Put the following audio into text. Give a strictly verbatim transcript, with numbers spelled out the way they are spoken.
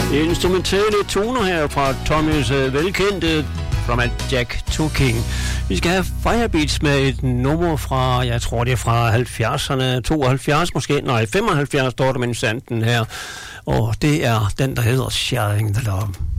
Instrumentale toner her fra Tommys uh, velkendte From a Jack to King. Vi skal have Firebeats med et nummer fra, jeg tror det er fra halvfjerdserne, tooghalvfjerds måske, nej femoghalvfjerds står der med santen her. Og det er den, der hedder Sharing the Love.